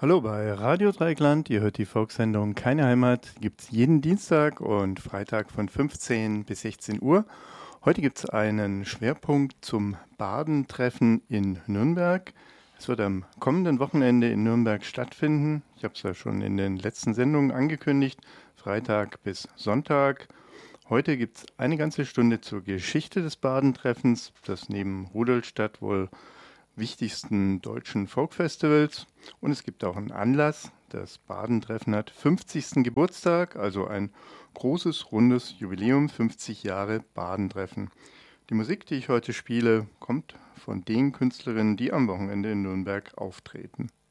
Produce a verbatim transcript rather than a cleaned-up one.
Hallo bei Radio Dreieckland, ihr hört die Volkssendung Keine Heimat, gibt es jeden Dienstag und Freitag von fünfzehn bis sechzehn Uhr. Heute gibt es einen Schwerpunkt zum Badentreffen in Nürnberg. Es wird am kommenden Wochenende in Nürnberg stattfinden. Ich habe es ja schon in den letzten Sendungen angekündigt, Freitag bis Sonntag. Heute gibt es eine ganze Stunde zur Geschichte des Badentreffens, das neben Rudolstadt wohl wichtigsten deutschen Folkfestivals. Und es gibt auch einen Anlass. Das Badentreffen hat fünfzigsten Geburtstag, also ein großes, rundes Jubiläum, fünfzig Jahre Badentreffen. Die Musik, die ich heute spiele, kommt von den Künstlerinnen, die am Wochenende in Nürnberg auftreten.